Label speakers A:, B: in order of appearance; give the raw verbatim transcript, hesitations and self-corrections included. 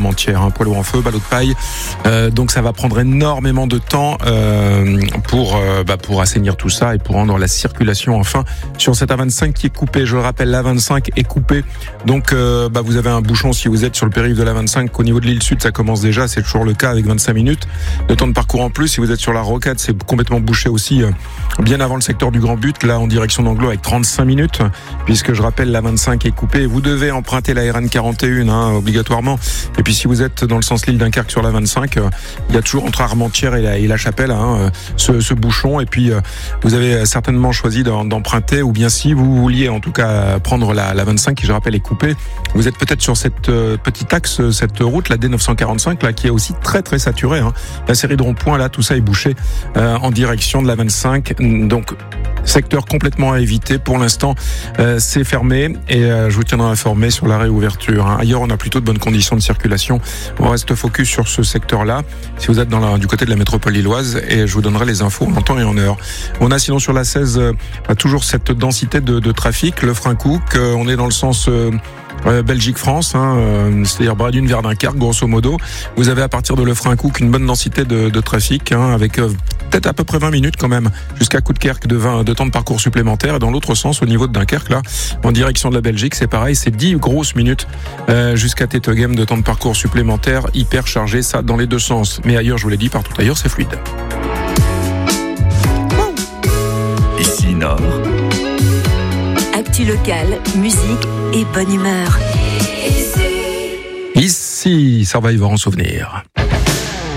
A: Armentières, hein, poids lourd en feu, ballot de paille. Euh, donc ça va prendre énormément de temps euh, pour euh, bah, pour assainir tout ça et pour rendre la circulation enfin sur cette A vingt-cinq qui est coupée. Je le rappelle, l'A vingt-cinq est coupée. Donc euh, bah, vous avez un bouchon si vous êtes sur le périph' de l'A vingt-cinq. Au niveau de l'île Sud, ça commence déjà, c'est toujours le cas avec vingt-cinq minutes de temps de parcours en plus. Si vous êtes sur la Rocade, c'est complètement bouché aussi euh, bien avant le secteur du Grand But, là en direction d'Anglo avec trente-cinq minutes, puisque je rappelle l'A vingt-cinq est coupée. Vous devez emprunter la R N quarante et un hein, obligatoirement. Et puis si vous êtes dans le sens Lille-Dunkerque sur la vingt-cinq, euh, il y a toujours entre Armentières et la, et la Chapelle hein, euh, ce, ce bouchon. Et puis euh, vous avez certainement choisi d'en, d'emprunter, ou bien si vous vouliez en tout cas prendre la, la vingt-cinq qui je rappelle est coupée, vous êtes peut-être sur cette euh, petite axe, cette route, la D neuf cent quarante-cinq là qui est aussi très très saturée. Hein. La série de ronds-points là, tout ça est bouché euh, en direction de la vingt-cinq. Donc secteur complètement à éviter. Pour l'instant, euh, c'est fermé et euh, je vous tiendrai informé sur la réouverture. Hein. Ailleurs, on a plutôt de bonnes conditions de circulation. On reste focus sur ce secteur-là. Si vous êtes dans la, du côté de la métropole lilloise, et je vous donnerai les infos en temps et en heure. On a sinon sur la seize euh, toujours cette densité de, de trafic. Le frein Cook, euh, on est dans le sens euh, Euh, Belgique-France, hein, euh, c'est-à-dire Bradune vers Dunkerque, grosso modo. Vous avez à partir de Lefrancouc une bonne densité de, de trafic, hein, avec euh, peut-être à peu près vingt minutes quand même, jusqu'à Coudekerque de, vingt, de temps de parcours supplémentaire. Et dans l'autre sens, au niveau de Dunkerque, là, en direction de la Belgique, c'est pareil, c'est dix grosses minutes euh, jusqu'à Tettegem de temps de parcours supplémentaire, hyper chargé, ça dans les deux sens. Mais ailleurs, je vous l'ai dit, partout ailleurs, c'est fluide.
B: Ici Nord.
C: Actu locale, musique et bonne humeur.
A: Ici, Survivor en souvenir.